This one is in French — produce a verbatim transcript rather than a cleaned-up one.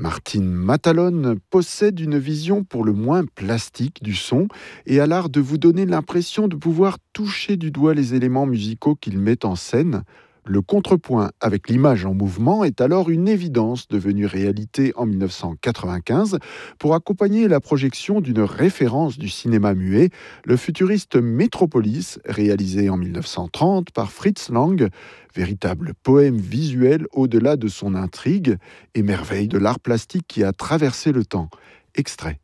Martine Matalone possède une vision pour le moins plastique du son et a l'art de vous donner l'impression de pouvoir toucher du doigt les éléments musicaux qu'il met en scène. Le contrepoint avec l'image en mouvement est alors une évidence devenue réalité en mille neuf cent quatre-vingt-quinze pour accompagner la projection d'une référence du cinéma muet, le futuriste Metropolis, réalisé en mille neuf cent trente par Fritz Lang, véritable poème visuel au-delà de son intrigue et merveille de l'art plastique qui a traversé le temps. Extrait.